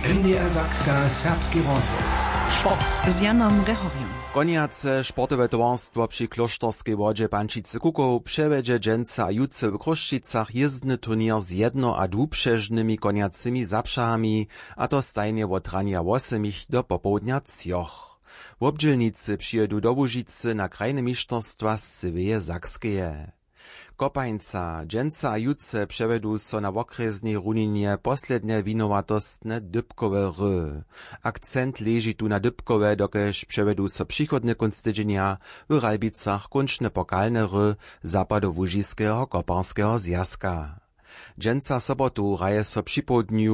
MDR Sakska serbski rozhlas. Sport z Janom Rehowiem. Koniace sportowe towarstwo przy Kloštorskej Wodźe Pančice Kukow przewiedzie dżęca jutce w Kruščicach jezdny turnier z jedno- a dwuprzeżnymi koniacymi zapszahami, a to stajnie od rania 8 do popołudnia 3. Wobdźelnicy przyjedu do Łužicy na krajne mistrzostwa z Syweje Sakskeje. Kopańca, dżęca a jutce przevedu so na okresnej runinie posledne winowatostne dybkowe ry. Akcent leży tu na dybkowe, dokež przevedu so przychodne kunstydzenia w Ralbicach kunczne pokalne ry Zapadołužiskeho koparskeho zjazka. Dżęca sobotu raje so przy południu